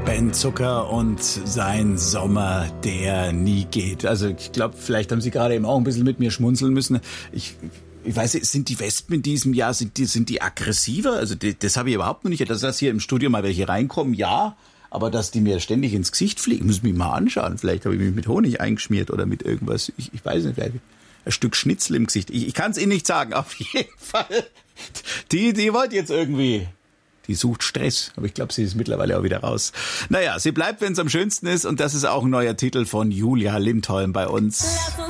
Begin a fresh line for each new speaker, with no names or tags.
Ben Zucker und sein Sommer, der nie geht. Also ich glaube, vielleicht haben Sie gerade eben auch ein bisschen mit mir schmunzeln müssen. Ich weiß nicht, sind die Wespen in diesem Jahr, sind die aggressiver? Also das habe ich überhaupt noch nicht. Dass hier im Studio mal welche reinkommen, ja. Aber dass die mir ständig ins Gesicht fliegen, muss ich mich mal anschauen. Vielleicht habe ich mich mit Honig eingeschmiert oder mit irgendwas. Ich weiß nicht, vielleicht ein Stück Schnitzel im Gesicht. Ich kann es Ihnen nicht sagen. Auf jeden Fall. Die wollte jetzt irgendwie... Die sucht Stress, aber ich glaube, sie ist mittlerweile auch wieder raus. Naja, sie bleibt, wenn es am schönsten ist, und das ist auch ein neuer Titel von Julia Lindholm bei uns.
Lass uns